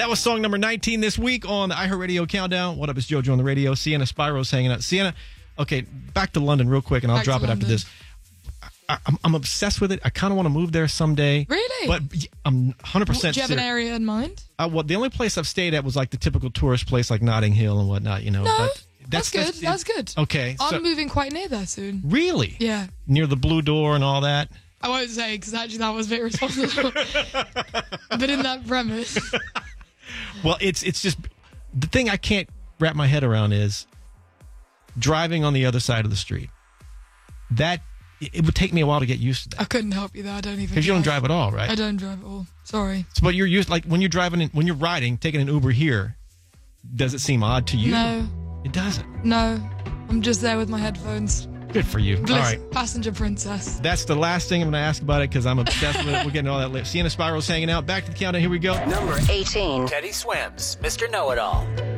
That was song number 19 this week on the iHeartRadio Countdown. What up, it's JoJo on the radio. Sienna Spiro's hanging out. Sienna, okay, back to London real quick, and I'll drop it after this. I'm obsessed with it. I kind of want to move there someday. Really? But I'm 100% Do you have an area in mind? Well, the only place I've stayed at was like the typical tourist place like Notting Hill and whatnot, you know. No, but that's good. That's good. Okay. I'm moving quite near there soon. Really? Yeah. Near the Blue Door and all that? I won't say, because actually that was a bit irresponsible. But in that premise. Well, it's just, the thing I can't wrap my head around is driving on the other side of the street. That, it would take me a while to get used to that. I couldn't help you there. I don't even. Because you don't drive at all, right? I don't drive at all. Sorry. So, but you're used, like when you're driving, when you're riding, taking an Uber here, does it seem odd to you? No. It doesn't? No. I'm just there with my headphones. Good for you. Bliss, all right. Passenger princess. That's the last thing I'm going to ask about it because I'm obsessed with it. We're getting all that later. Sienna Spiro's hanging out. Back to the countdown. Here we go. Number 18. Teddy Swims, Mr. Know-It-All.